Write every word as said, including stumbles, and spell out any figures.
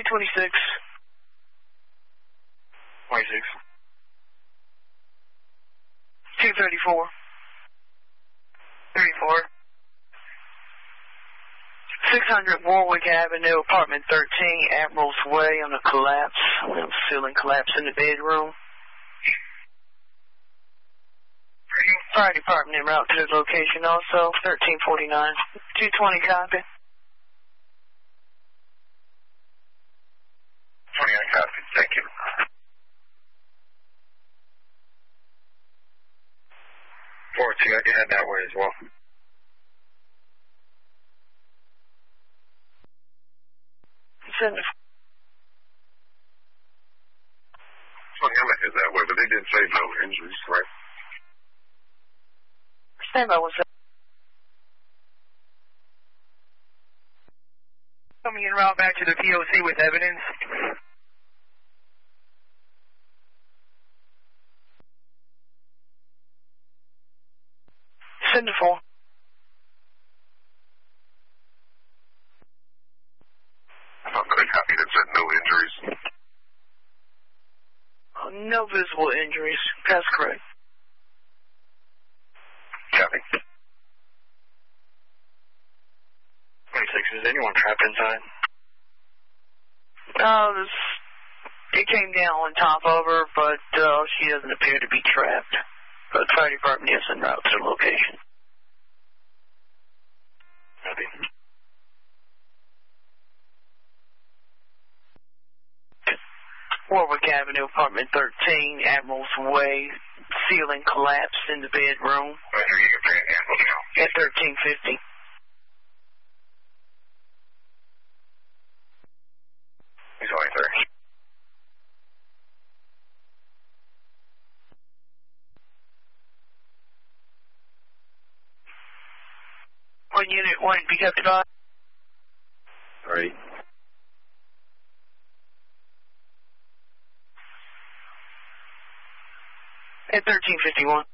twenty-six. twenty-six. two thirty-four. thirty-four. six hundred Warwick Avenue, apartment thirteen, Admiral's Way on a collapse. Ceiling collapse in the bedroom. Fire department en route to the location also, thirteen forty-nine. two twenty copy. twenty-nine copy. Thank you. four two, I can head that way as well. Send it. So I'm head that way, but they did say no injuries, right? Stand by one second. Coming en route back to the P O C with evidence. Send it for. I'm going to copy that said no injuries. Uh, no visible injuries. That's correct. Copy. twenty-six, is anyone trapped inside? Uh, this, it came down on top of her, but uh, she doesn't appear to be trapped. But the fire department is en route to the location. Copy. Warwick Avenue, apartment thirteen, Admiral's Way, ceiling collapsed in the bedroom Roger, you can bring it Admiral now. at thirteen fifty. He's only there. One unit, one to be kept by. Right. At thirteen fifty-one.